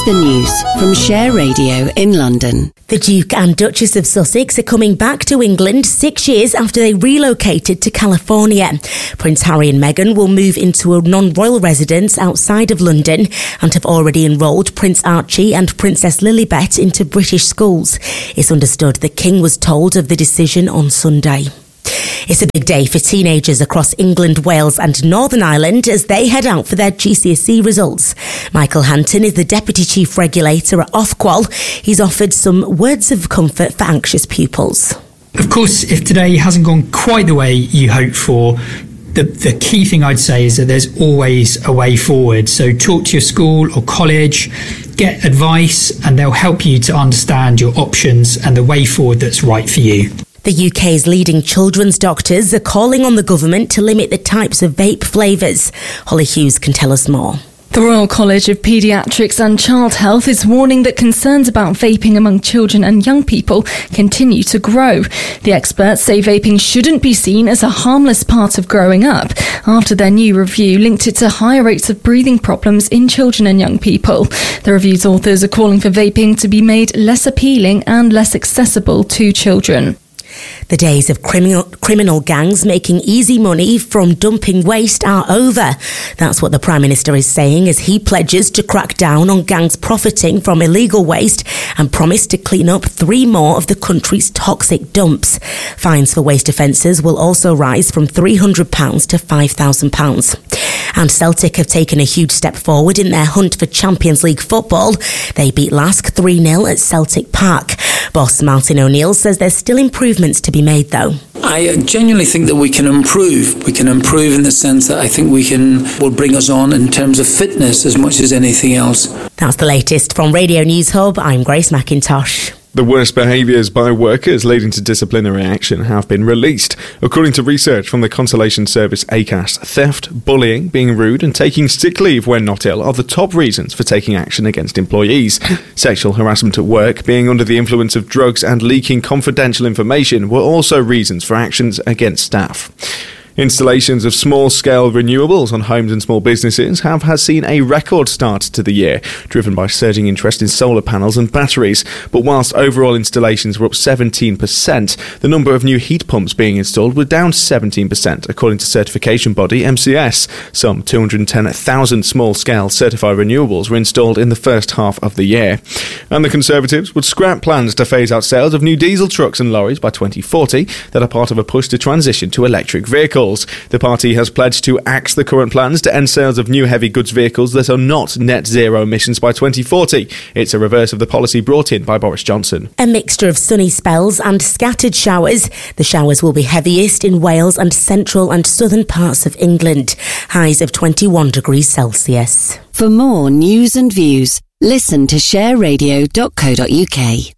The news from Share Radio in London. The Duke and Duchess of Sussex are coming back to England 6 years after they relocated to California. Prince Harry and Meghan will move into a non-royal residence outside of London and have already enrolled Prince Archie and Princess Lilibet into British schools. It's understood the King was told of the decision on Sunday. It's a big day for teenagers across England, Wales and Northern Ireland as they head out for their GCSE results. Michael Hanton is the Deputy Chief Regulator at Ofqual. He's offered some words of comfort for anxious pupils. Of course, if today hasn't gone quite the way you hoped for, the key thing I'd say is that there's always a way forward. So talk to your school or college, get advice, and they'll help you to understand your options and the way forward that's right for you. The UK's leading children's doctors are calling on the government to limit the types of vape flavours. Holly Hughes can tell us more. The Royal College of Paediatrics and Child Health is warning that concerns about vaping among children and young people continue to grow. The experts say vaping shouldn't be seen as a harmless part of growing up, after their new review linked it to higher rates of breathing problems in children and young people. The review's authors are calling for vaping to be made less appealing and less accessible to children. The days of criminal gangs making easy money from dumping waste are over. That's what the Prime Minister is saying as he pledges to crack down on gangs profiting from illegal waste and promised to clean up 3 more of the country's toxic dumps. Fines for waste offences will also rise from £300 to £5,000. And Celtic have taken a huge step forward in their hunt for Champions League football. They beat Lask 3-0 at Celtic Park. Boss Martin O'Neill says there's still improvements to be made, though. I genuinely think that we can improve. We can improve in the sense that I think will bring us on in terms of fitness as much as anything else. That's the latest from Radio News Hub. I'm Grace McIntosh. The worst behaviours by workers leading to disciplinary action have been released. According to research from the consolation service ACAS, theft, bullying, being rude and taking sick leave when not ill are the top reasons for taking action against employees. Sexual harassment at work, being under the influence of drugs and leaking confidential information were also reasons for actions against staff. Installations of small-scale renewables on homes and small businesses has seen a record start to the year, driven by surging interest in solar panels and batteries. But whilst overall installations were up 17%, the number of new heat pumps being installed were down 17%, according to certification body MCS. Some 210,000 small-scale certified renewables were installed in the first half of the year. And the Conservatives would scrap plans to phase out sales of new diesel trucks and lorries by 2040 that are part of a push to transition to electric vehicles. The party has pledged to axe the current plans to end sales of new heavy goods vehicles that are not net zero emissions by 2040. It's a reverse of the policy brought in by Boris Johnson. A mixture of sunny spells and scattered showers. The showers will be heaviest in Wales and central and southern parts of England. Highs of 21 degrees Celsius. For more news and views, listen to shareradio.co.uk.